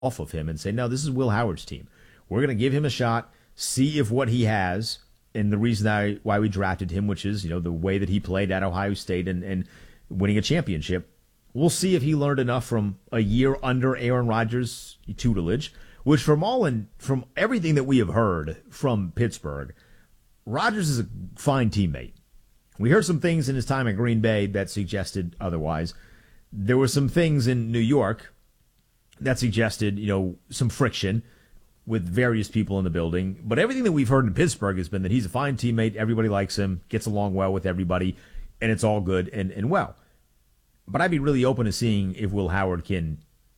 off of him and say, no, this is Will Howard's team. We're going to give him a shot, see if what he has, and the reason why we drafted him, which is, the way that he played at Ohio State and winning a championship. We'll see if he learned enough from a year under Aaron Rodgers' tutelage, which from everything that we have heard from Pittsburgh, Rodgers is a fine teammate. We heard some things in his time at Green Bay that suggested otherwise. There were some things in New York that suggested, some friction with various people in the building. But everything that we've heard in Pittsburgh has been that he's a fine teammate, everybody likes him, gets along well with everybody, and it's all good and well. But I'd be really open to seeing if Will Howard can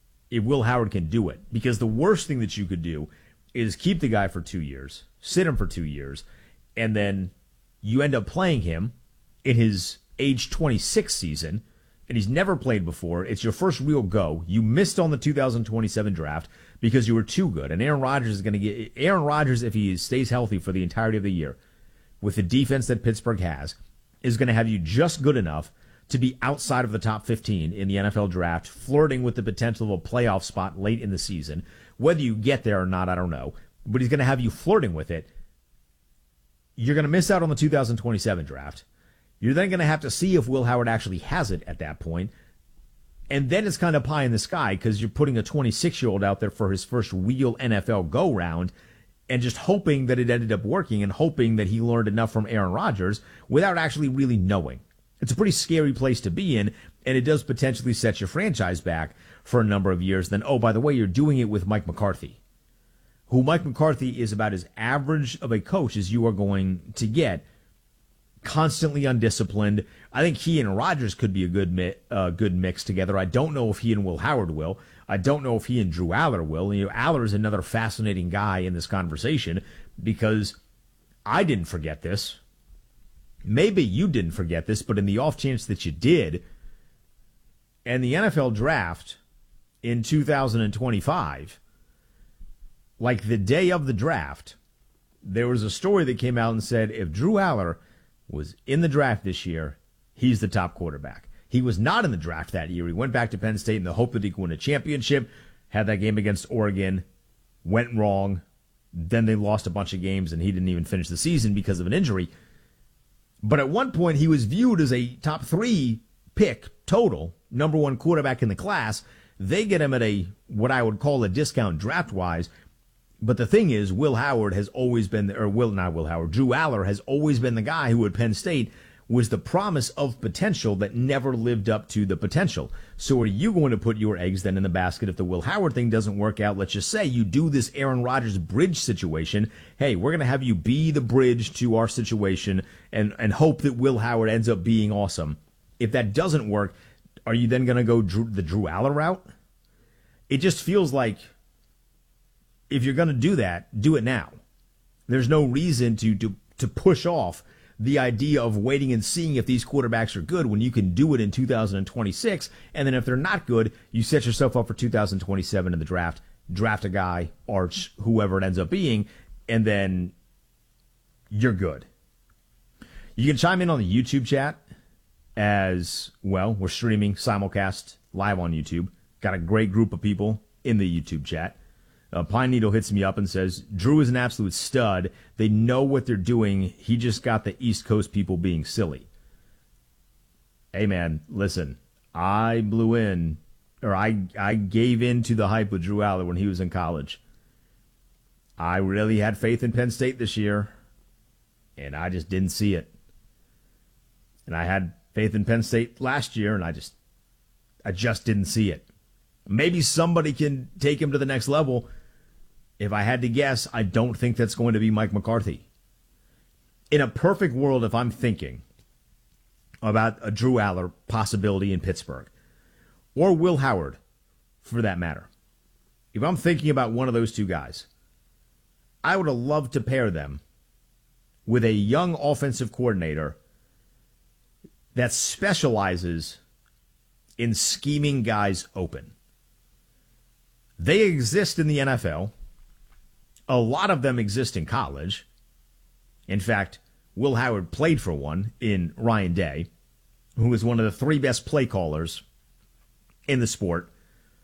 do it. Because the worst thing that you could do is keep the guy for 2 years, sit him for 2 years, and then you end up playing him in his age 26 season, and he's never played before. It's your first real go. You missed on the 2027 draft because you were too good. And Aaron Rodgers, if he stays healthy for the entirety of the year, with the defense that Pittsburgh has, is going to have you just good enough to be outside of the top 15 in the NFL draft, flirting with the potential of a playoff spot late in the season. Whether you get there or not, I don't know. But he's going to have you flirting with it. You're going to miss out on the 2027 draft. You're then going to have to see if Will Howard actually has it at that point. And then it's kind of pie in the sky because you're putting a 26-year-old out there for his first real NFL go-round and just hoping that it ended up working and hoping that he learned enough from Aaron Rodgers without actually really knowing. It's a pretty scary place to be in, and it does potentially set your franchise back for a number of years. Then, oh, by the way, you're doing it with Mike McCarthy, who Mike McCarthy is about as average of a coach as you are going to get. Constantly undisciplined. I think he and Rodgers could be a good mix together. I don't know if he and Will Howard will. I don't know if he and Drew Aller will. Aller is another fascinating guy in this conversation because I didn't forget this. Maybe you didn't forget this, but in the off chance that you did, and the NFL draft in 2025, like the day of the draft, there was a story that came out and said if Drew Aller was in the draft this year, he's the top quarterback. He was not in the draft that year. He went back to Penn State in the hope that he could win a championship, had that game against Oregon, went wrong, then they lost a bunch of games, and he didn't even finish the season because of an injury. But at one point, he was viewed as a top 3 pick total, number 1 quarterback in the class. They get him at what I would call a discount draft-wise. But the thing is, Drew Aller has always been the guy who at Penn State was the promise of potential that never lived up to the potential. So are you going to put your eggs then in the basket if the Will Howard thing doesn't work out? Let's just say you do this Aaron Rodgers bridge situation. Hey, we're going to have you be the bridge to our situation and hope that Will Howard ends up being awesome. If that doesn't work, are you then going to go the Drew Aller route? It just feels like if you're going to do that, do it now. There's no reason to push off the idea of waiting and seeing if these quarterbacks are good when you can do it in 2026. And then if they're not good, you set yourself up for 2027 in the draft, draft a guy, Arch, whoever it ends up being, and then you're good. You can chime in on the YouTube chat as well. We're streaming simulcast live on YouTube. Got a great group of people in the YouTube chat. Pine Needle hits me up and says, Drew is an absolute stud. They know what they're doing. He just got the East Coast people being silly. Hey, man, listen. I gave in to the hype with Drew Aller when he was in college. I really had faith in Penn State this year, and I just didn't see it. And I had faith in Penn State last year, and I just didn't see it. Maybe somebody can take him to the next level. If I had to guess, I don't think that's going to be Mike McCarthy. In a perfect world, if I'm thinking about a Drew Aller possibility in Pittsburgh, or Will Howard, for that matter, if I'm thinking about one of those two guys, I would have loved to pair them with a young offensive coordinator that specializes in scheming guys open. They exist in the NFL. A lot of them exist in college. In fact, Will Howard played for one in Ryan Day, who was one of the 3 best play callers in the sport.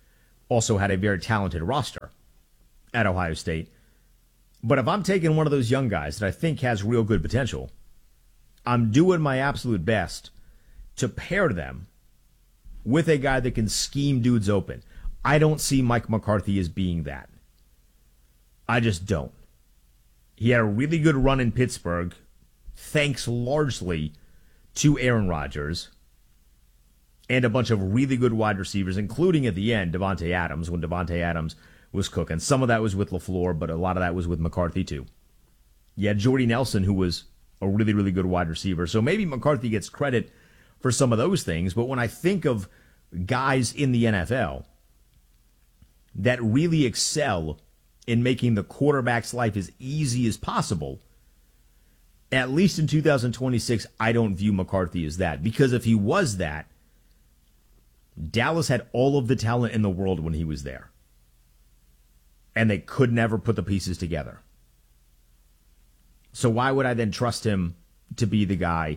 also had a very talented roster at Ohio State. But if I'm taking one of those young guys that I think has real good potential, I'm doing my absolute best to pair them with a guy that can scheme dudes open. I don't see Mike McCarthy as being that. I just don't. He had a really good run in Pittsburgh, thanks largely to Aaron Rodgers and a bunch of really good wide receivers, including at the end, Davante Adams, when Davante Adams was cooking. Some of that was with LaFleur, but a lot of that was with McCarthy too. You had Jordy Nelson, who was a really, really good wide receiver. So maybe McCarthy gets credit for some of those things, but when I think of guys in the NFL that really excel in making the quarterback's life as easy as possible, at least in 2026, I don't view McCarthy as that. Because if he was that, Dallas had all of the talent in the world when he was there. And they could never put the pieces together. So why would I then trust him to be the guy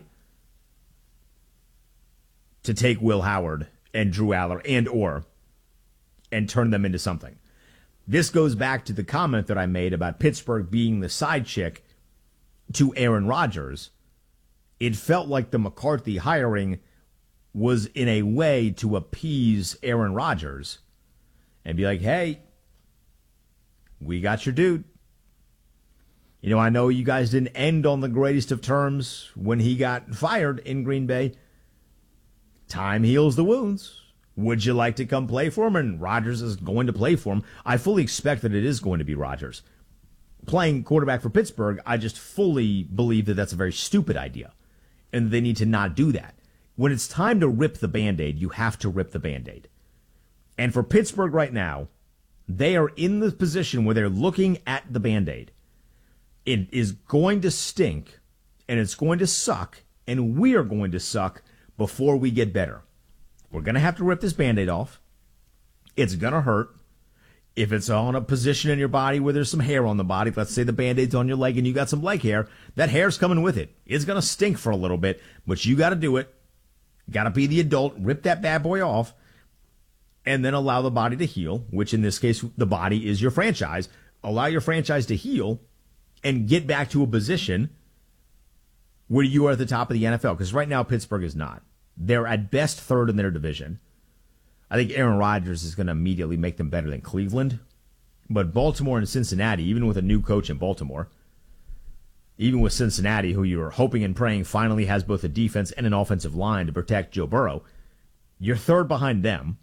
to take Will Howard and Drew Aller and turn them into something? This goes back to the comment that I made about Pittsburgh being the side chick to Aaron Rodgers. It felt like the McCarthy hiring was in a way to appease Aaron Rodgers and be like, hey, we got your dude. You know, I know you guys didn't end on the greatest of terms when he got fired in Green Bay. Time heals the wounds. Would you like to come play for him? And Rodgers is going to play for him. I fully expect that it is going to be Rodgers. Playing quarterback for Pittsburgh, I just fully believe that that's a very stupid idea. And they need to not do that. When it's time to rip the Band-Aid, you have to rip the Band-Aid. And for Pittsburgh right now, they are in the position where they're looking at the Band-Aid. It is going to stink, and it's going to suck, and we are going to suck before we get better. We're going to have to rip this Band-Aid off. It's going to hurt. If it's on a position in your body where there's some hair on the body, let's say the Band-Aid's on your leg and you got some leg hair, that hair's coming with it. It's going to stink for a little bit, but you got to do it. Got to be the adult, rip that bad boy off, and then allow the body to heal, which in this case, the body is your franchise. Allow your franchise to heal and get back to a position where you are at the top of the NFL. Because right now, Pittsburgh is not. They're at best third in their division. I think Aaron Rodgers is going to immediately make them better than Cleveland. But Baltimore and Cincinnati, even with a new coach in Baltimore, even with Cincinnati, who you're hoping and praying finally has both a defense and an offensive line to protect Joe Burrow, you're third behind them,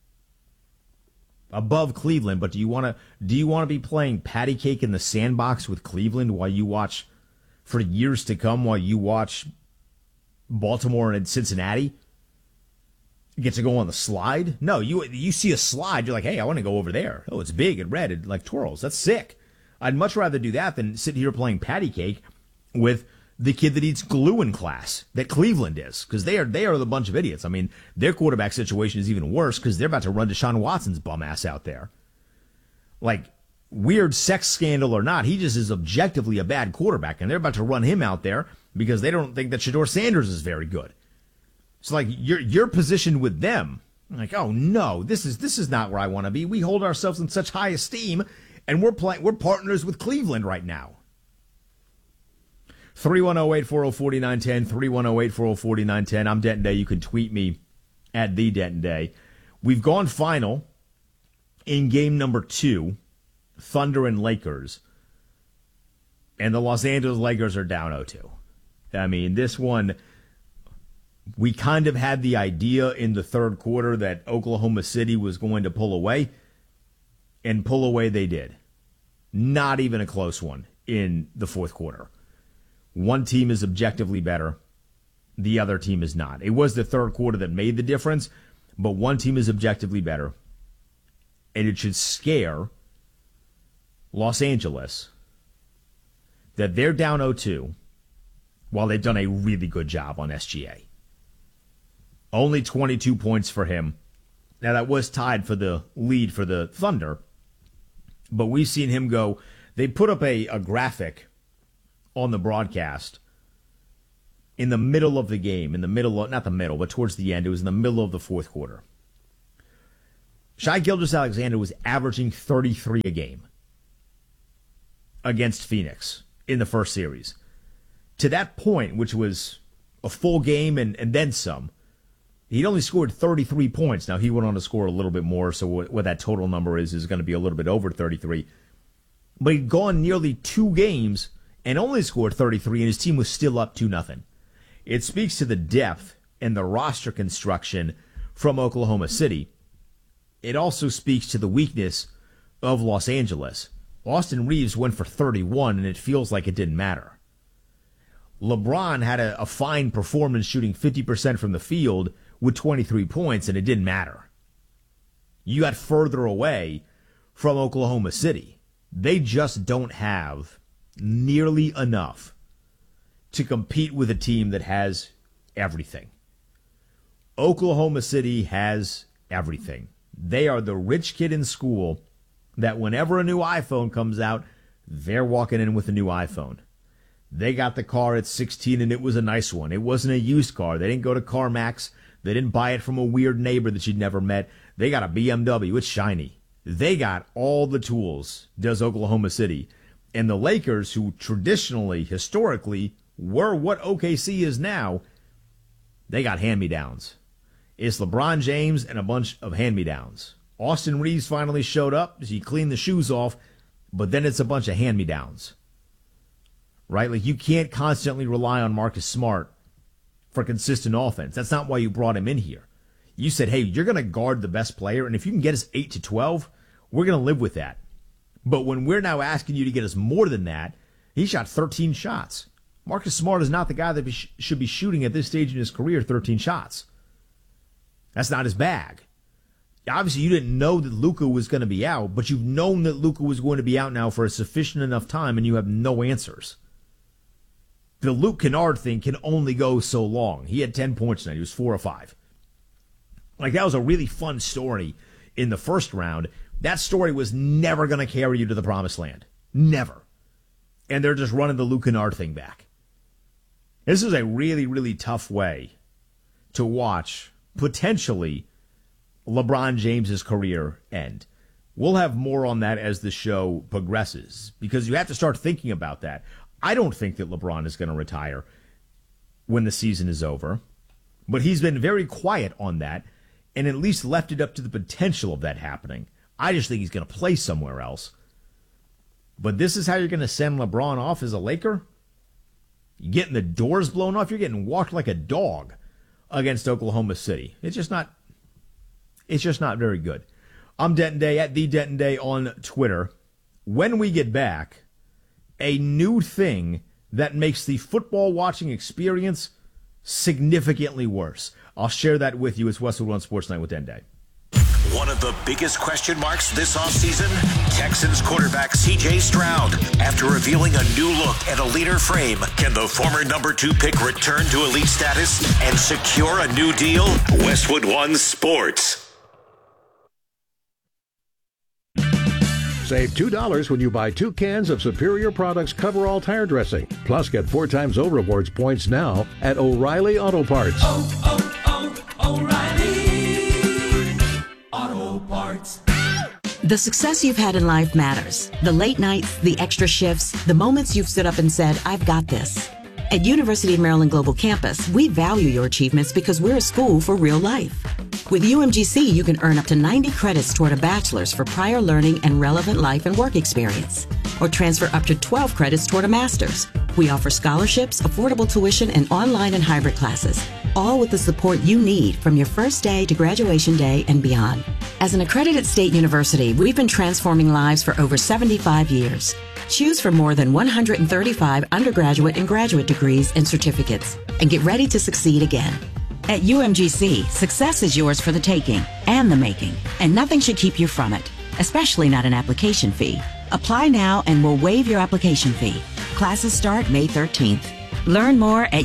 above Cleveland. But do you want to be playing patty cake in the sandbox with Cleveland while you watch, for years to come, while you watch Baltimore and Cincinnati get to go on the slide? No, you see a slide, you're like, hey, I want to go over there. Oh, it's big and red and like twirls. That's sick. I'd much rather do that than sit here playing patty cake with the kid that eats glue in class that Cleveland is, because they are the bunch of idiots. I mean, their quarterback situation is even worse because they're about to run Deshaun Watson's bum ass out there. Like, weird sex scandal or not, he just is objectively a bad quarterback, and they're about to run him out there because they don't think that Shedeur Sanders is very good. So, like, you're positioned with them. Like, oh no, this is not where I want to be. We hold ourselves in such high esteem, and we're partners with Cleveland right now. 310-840-4910, 310-840-4910. I'm Denton Day. You can tweet me at the Denton Day. We've gone final in game number 2, Thunder and Lakers. And the Los Angeles Lakers are down 0-2. I mean, this one, we kind of had the idea in the third quarter that Oklahoma City was going to pull away, and pull away they did. Not even a close one in the fourth quarter. One team is objectively better. The other team is not. It was the third quarter that made the difference, but one team is objectively better. And it should scare Los Angeles that they're down 0-2 while they've done a really good job on SGA. Only 22 points for him. Now, that was tied for the lead for the Thunder, but we've seen him go. They put up a graphic on the broadcast in the middle of the game, not the middle, but towards the end. It was in the middle of the fourth quarter. Shai Gilgeous-Alexander was averaging 33 a game against Phoenix in the first series. To that point, which was a full game and then some, he'd only scored 33 points. Now, he went on to score a little bit more, so what that total number is going to be a little bit over 33. But he'd gone nearly 2 games and only scored 33, and his team was still up 2-0. It speaks to the depth and the roster construction from Oklahoma City. It also speaks to the weakness of Los Angeles. Austin Reeves went for 31, and it feels like it didn't matter. LeBron had a fine performance shooting 50% from the field with 23 points, and it didn't matter. You got further away from Oklahoma City. They just don't have nearly enough to compete with a team that has everything. Oklahoma City has everything. They are the rich kid in school that whenever a new iPhone comes out, they're walking in with a new iPhone. They got the car at 16 and it was a nice one. It wasn't a used car. They didn't go to CarMax. They didn't buy it from a weird neighbor that you'd never met. They got a BMW. It's shiny. They got all the tools, does Oklahoma City. And the Lakers, who traditionally, historically, were what OKC is now, they got hand-me-downs. It's LeBron James and a bunch of hand-me-downs. Austin Reeves finally showed up. He cleaned the shoes off, but then it's a bunch of hand-me-downs. Right? Like, you can't constantly rely on Marcus Smart for consistent offense. That's not why you brought him in here. You said, hey, you're going to guard the best player, and if you can get us 8 to 12, we're going to live with that. But when we're now asking you to get us more than that, he shot 13 shots. Marcus Smart is not the guy that should be shooting at this stage in his career 13 shots. That's not his bag. Obviously, you didn't know that Luka was going to be out, but you've known that Luka was going to be out now for a sufficient enough time, and you have no answers. The Luke Kennard thing can only go so long. He had 10 points tonight. He was 4 of 5. Like, that was a really fun story in the first round. That story was never going to carry you to the promised land. Never. And they're just running the Luke Kennard thing back. This is a really, really tough way to watch, potentially, LeBron James's career end. We'll have more on that as the show progresses, because you have to start thinking about that. I don't think that LeBron is going to retire when the season is over, but he's been very quiet on that and at least left it up to the potential of that happening. I just think he's going to play somewhere else. But this is how you're going to send LeBron off as a Laker? You're getting the doors blown off. You're getting walked like a dog against Oklahoma City. It's just not very good. I'm Denton Day at the Denton Day on Twitter. When we get back, a new thing that makes the football watching experience significantly worse. I'll share that with you. It's Westwood One Sports Night with Denton Day. One of the biggest question marks this offseason, Texans quarterback C.J. Stroud. After revealing a new look and a leaner frame, can the former number 2 pick return to elite status and secure a new deal? Westwood One Sports. Save $2 when you buy 2 cans of Superior Products Coverall Tire Dressing. Plus, get 4 times O Rewards points now at O'Reilly Auto Parts. O'Reilly Auto Parts. The success you've had in life matters. The late nights, the extra shifts, the moments you've stood up and said, I've got this. At University of Maryland Global Campus, we value your achievements because we're a school for real life. With UMGC, you can earn up to 90 credits toward a bachelor's for prior learning and relevant life and work experience, or transfer up to 12 credits toward a master's. We offer scholarships, affordable tuition, and online and hybrid classes, all with the support you need from your first day to graduation day and beyond. As an accredited state university, we've been transforming lives for over 75 years. Choose from more than 135 undergraduate and graduate degrees and certificates, and get ready to succeed again. At UMGC, success is yours for the taking and the making, and nothing should keep you from it, especially not an application fee. Apply now and we'll waive your application fee. Classes start May 13th. Learn more at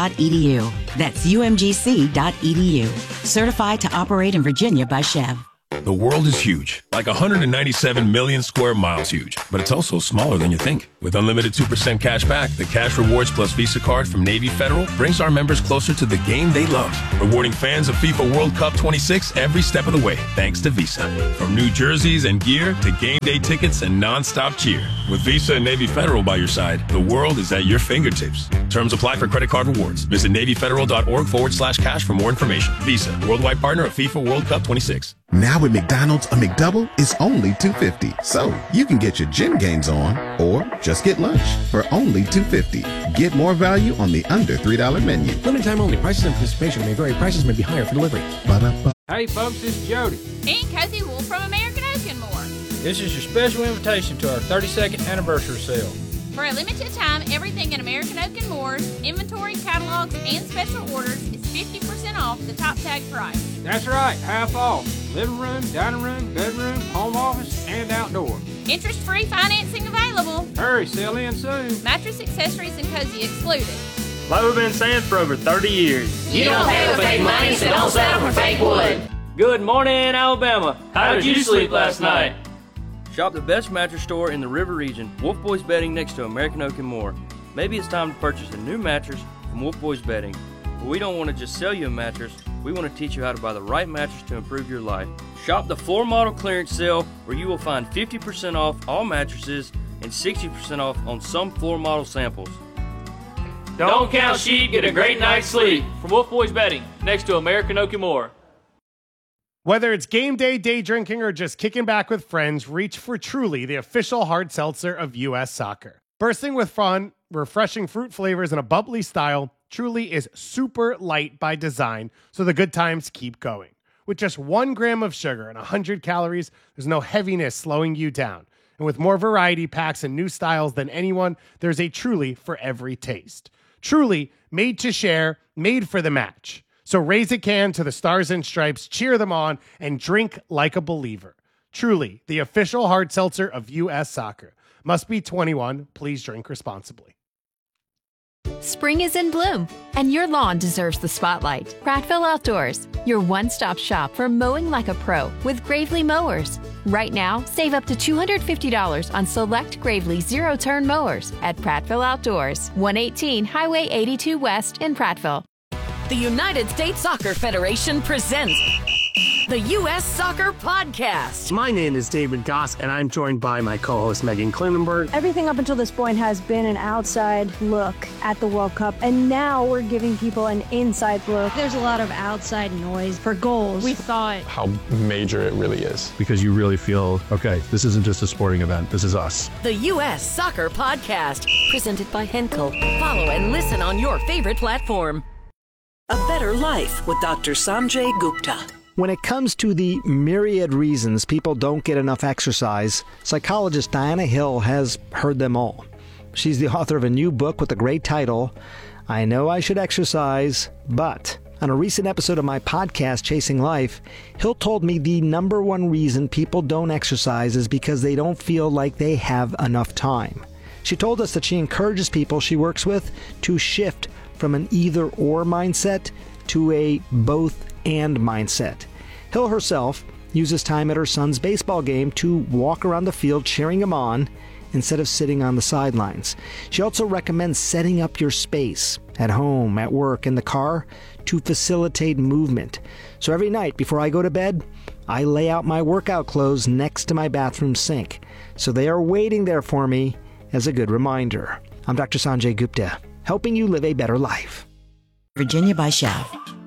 umgc.edu. That's umgc.edu. Certified to operate in Virginia by Chev. The world is huge, like 197 million square miles huge, but it's also smaller than you think. With unlimited 2% cash back, the Cash Rewards Plus Visa card from Navy Federal brings our members closer to the game they love, rewarding fans of FIFA World Cup 26 every step of the way, thanks to Visa. From new jerseys and gear to game day tickets and non-stop cheer. With Visa and Navy Federal by your side, the world is at your fingertips. Terms apply for credit card rewards. Visit NavyFederal.org/cash for more information. Visa, worldwide partner of FIFA World Cup 26. Now at McDonald's, a McDouble is only $2.50. So you can get your gym gains on or just get lunch for only $2.50. Get more value on the under $3 menu. Limited time only. Prices and participation may vary. Prices may be higher for delivery. Ba-da-ba. Hey folks, this is Jody. And Cozy Wool from American Oak and More. This is your special invitation to our 32nd anniversary sale. For a limited time, everything in American Oak and Moore's inventory, catalogs, and special orders is 50% off the top tag price. That's right, half off. Living room, dining room, bedroom, home office, and outdoor. Interest-free financing available. Hurry, sell in soon. Mattress, accessories, and cozy excluded. Like we've been saying for over 30 years. You don't pay with fake money, so don't settle for fake wood. Good morning, Alabama. How did you sleep last night? Shop the best mattress store in the River region, Wolf Boys Bedding, next to American Oak and More. Maybe it's time to purchase a new mattress from Wolf Boys Bedding. But we don't want to just sell you a mattress. We want to teach you how to buy the right mattress to improve your life. Shop the floor model clearance sale where you will find 50% off all mattresses and 60% off on some floor model samples. Don't count sheep, get a great night's sleep. From Wolf Boys Bedding, next to American Oak and More. Whether it's game day, day drinking, or just kicking back with friends, reach for Truly, the official hard seltzer of U.S. Soccer. Bursting with fun, refreshing fruit flavors, and a bubbly style, Truly is super light by design, so the good times keep going. With just 1 gram of sugar and 100 calories, there's no heaviness slowing you down. And with more variety packs and new styles than anyone, there's a Truly for every taste. Truly, made to share, made for the match. So raise a can to the Stars and Stripes, cheer them on, and drink like a believer. Truly, the official hard seltzer of U.S. Soccer. Must be 21. Please drink responsibly. Spring is in bloom, and your lawn deserves the spotlight. Prattville Outdoors, your one-stop shop for mowing like a pro with Gravely mowers. Right now, save up to $250 on select Gravely zero-turn mowers at Prattville Outdoors, 118 Highway 82 West in Prattville. The United States Soccer Federation presents the U.S. Soccer Podcast. My name is David Goss, and I'm joined by my co-host Megan Klinenberg. Everything up until this point has been an outside look at the World Cup, and now we're giving people an inside look. There's a lot of outside noise for goals. We thought how major it really is. Because you really feel, okay, this isn't just a sporting event, this is us. The U.S. Soccer Podcast, presented by Henkel. Follow and listen on your favorite platform. A Better Life with Dr. Sanjay Gupta. When it comes to the myriad reasons people don't get enough exercise, psychologist Diana Hill has heard them all. She's the author of a new book with a great title, I Know I Should Exercise, But. On a recent episode of my podcast, Chasing Life, Hill told me the number one reason people don't exercise is because they don't feel like they have enough time. She told us that she encourages people she works with to shift from an either-or mindset to a both-and mindset. Hill herself uses time at her son's baseball game to walk around the field cheering him on instead of sitting on the sidelines. She also recommends setting up your space at home, at work, in the car to facilitate movement. So every night before I go to bed, I lay out my workout clothes next to my bathroom sink. So they are waiting there for me as a good reminder. I'm Dr. Sanjay Gupta, helping you live a better life. Virginia by Chef.